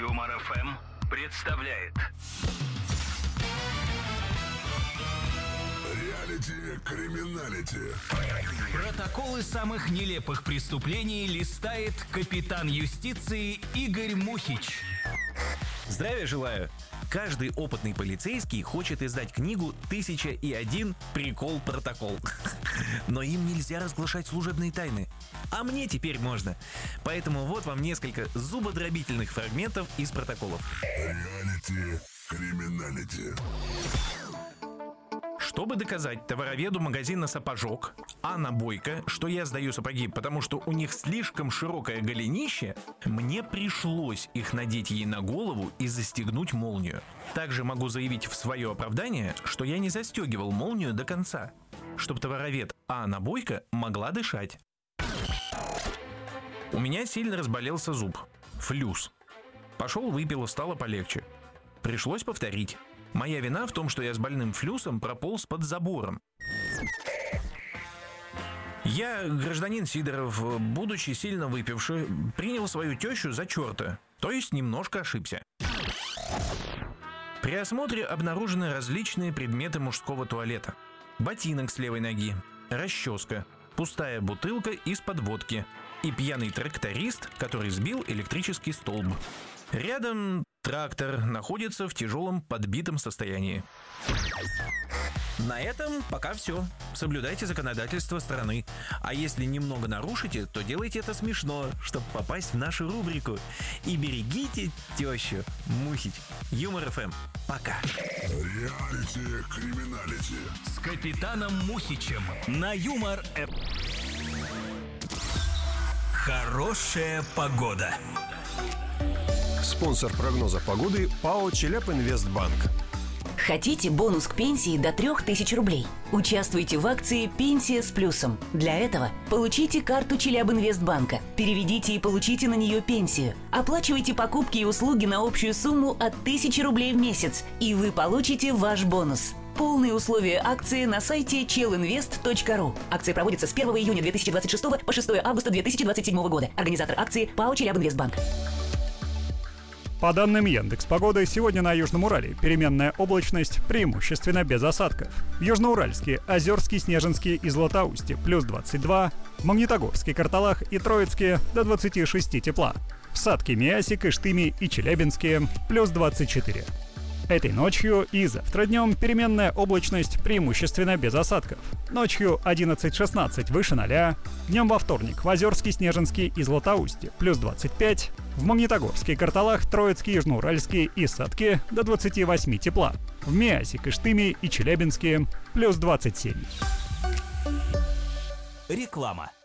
Юмор ФМ представляет Реалити-криминалити. Протоколы самых нелепых преступлений листает капитан юстиции Игорь Мухич. Здравия желаю! Каждый опытный полицейский хочет издать книгу «1001 прикол-протокол». Но им нельзя разглашать служебные тайны. А мне теперь можно. Поэтому вот вам несколько зубодробительных фрагментов из протоколов. Реалити-криминалити. Чтобы доказать товароведу магазина «Сапожок» Анна Бойко, что я сдаю сапоги, потому что у них слишком широкое голенище, мне пришлось их надеть ей на голову и застегнуть молнию. Также могу заявить в свое оправдание, что я не застегивал молнию до конца, чтобы товаровед Анна Бойко могла дышать. У меня сильно разболелся зуб. Флюс. Пошел, выпил, стало полегче. Пришлось повторить. Моя вина в том, что я с больным флюсом прополз под забором. Я, гражданин Сидоров, будучи сильно выпивший, принял свою тещу за черта, то есть немножко ошибся. При осмотре обнаружены различные предметы мужского туалета. Ботинок с левой ноги, расческа, пустая бутылка из-под водки и пьяный тракторист, который сбил электрический столб. Рядом трактор находится в тяжелом подбитом состоянии. На этом пока все. Соблюдайте законодательство страны. А если немного нарушите, то делайте это смешно, чтобы попасть в нашу рубрику. И берегите тещу. Мухич. Юмор ФМ. Пока. Реалити-криминалити. С капитаном Мухичем на Юмор ФМ. Хорошая погода. Спонсор прогноза погоды ПАО «Челябинвестбанк». Хотите бонус к пенсии до 3000 рублей? Участвуйте в акции «Пенсия с плюсом». Для этого получите карту Челябинвестбанка, переведите и получите на нее пенсию. Оплачивайте покупки и услуги на общую сумму от 1000 рублей в месяц, и вы получите ваш бонус. Полные условия акции на сайте chelinvest.ru. Акция проводится с 1 июня 2026 по 6 августа 2027 года. Организатор акции ПАО «Челябинвестбанк». По данным Яндекс.Погоды, сегодня на Южном Урале переменная облачность, преимущественно без осадков. В Южноуральске, Озерске, Снежинске и Златоусте плюс 22, в Магнитогорске, Карталах и Троицке до 26 тепла. В Сатке, Миасе, Кыштыме и Челябинске плюс 24. Этой ночью и завтра днем переменная облачность, преимущественно без осадков. Ночью 11-16 выше 0, днем во вторник в Озерске, Снежинске и Златоусте плюс 25, в Магнитогорске, Карталах, Троицке, Южноуральске и Сатке до 28 тепла, в Миасе, Кыштыме и Челябинске плюс 27. Реклама.